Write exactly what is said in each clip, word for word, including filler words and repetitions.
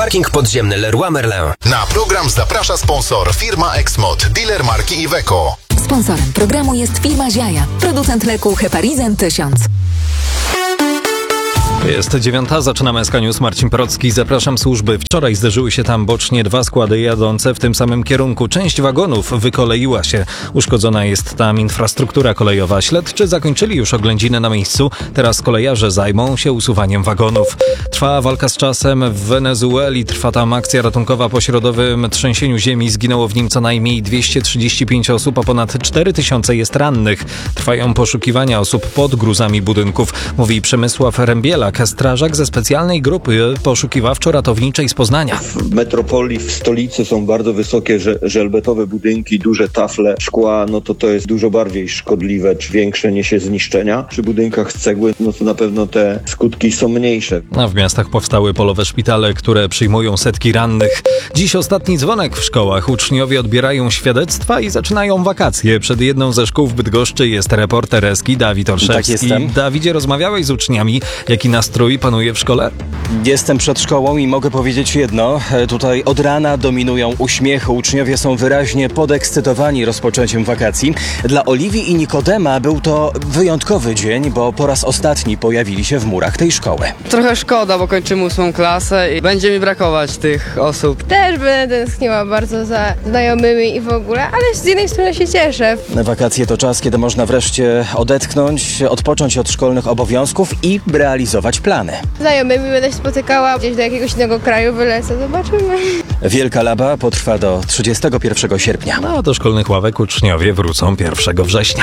Parking podziemny Leroy Merlin. Na program zaprasza sponsor firma Exmod, dealer marki Iveco. Sponsorem programu jest firma Ziaja, producent leku Heparizan tysiąc. Jest dziewiąta, zaczynamy S K News. Marcin Procki, zapraszam służby. Wczoraj zderzyły się tam bocznie dwa składy jadące w tym samym kierunku. Część wagonów wykoleiła się. Uszkodzona jest tam infrastruktura kolejowa. Śledczy zakończyli już oględziny na miejscu. Teraz kolejarze zajmą się usuwaniem wagonów. Trwa walka z czasem w Wenezueli. Trwa tam akcja ratunkowa po środowym trzęsieniu ziemi. Zginęło w nim co najmniej dwieście trzydzieści pięć osób, a ponad cztery tysiące jest rannych. Trwają poszukiwania osób pod gruzami budynków, mówi Przemysław Rębielak, strażak ze specjalnej grupy poszukiwawczo-ratowniczej z Poznania. W metropolii, w stolicy są bardzo wysokie żelbetowe budynki, duże tafle szkła, no to to jest dużo bardziej szkodliwe, czy większe niesie zniszczenia. Przy budynkach z cegły, no to na pewno te skutki są mniejsze. A w miastach powstały polowe szpitale, które przyjmują setki rannych. Dziś ostatni dzwonek w szkołach. Uczniowie odbierają świadectwa i zaczynają wakacje. Przed jedną ze szkół w Bydgoszczy jest reporter Eski Dawid Orszewski. Tak, jestem. Dawidzie, rozmawiałeś z uczniami. Jaki nastrój panuje w szkole? Jestem przed szkołą i mogę powiedzieć jedno. Tutaj od rana dominują uśmiechy. Uczniowie są wyraźnie podekscytowani rozpoczęciem wakacji. Dla Oliwii i Nikodema był to wyjątkowy dzień, bo po raz ostatni pojawili się w murach tej szkoły. Trochę szkoda, bo kończymy ósmą klasę i będzie mi brakować tych osób. Też będę tęskniła bardzo za znajomymi i w ogóle, ale z jednej strony się cieszę. Wakacje to czas, kiedy można wreszcie odetchnąć, odpocząć od szkolnych obowiązków i realizować plany. Z znajomymi będę się spotykała, gdzieś do jakiegoś innego kraju wylecę, zobaczymy. Wielka Laba potrwa do trzydziestego pierwszego sierpnia. No, do szkolnych ławek uczniowie wrócą pierwszego września.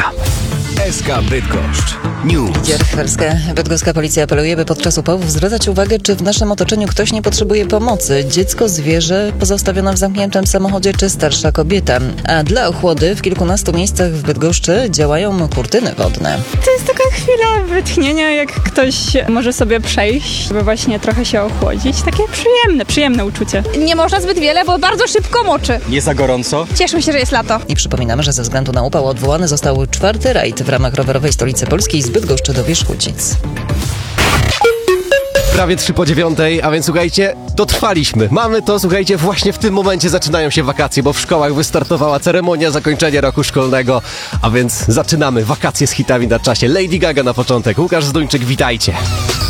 S K Bydgoszcz News. Dzierżawska bydgoska policja apeluje, by podczas upałów zwracać uwagę, czy w naszym otoczeniu ktoś nie potrzebuje pomocy. Dziecko, zwierzę pozostawione w zamkniętym samochodzie, czy starsza kobieta. A dla ochłody w kilkunastu miejscach w Bydgoszczy działają kurtyny wodne. To jest taka chwila wytchnienia, jak ktoś może sobie przejść, by właśnie trochę się ochłodzić. Takie przyjemne, przyjemne uczucie. Nie można zbyt wiele, bo bardzo szybko moczy. Nie za gorąco? Cieszmy się, że jest lato. I przypominamy, że ze względu na upał odwołany został czwarty rajd w ramach rowerowej stolicy Polskiej z Bydgoszczy do Wierzchółcic. Prawie trzy po dziewiątej, a więc słuchajcie, dotrwaliśmy. Mamy to, słuchajcie, właśnie w tym momencie zaczynają się wakacje, bo w szkołach wystartowała ceremonia zakończenia roku szkolnego, a więc zaczynamy wakacje z hitami na czasie. Lady Gaga na początek, Łukasz Zduńczyk, witajcie.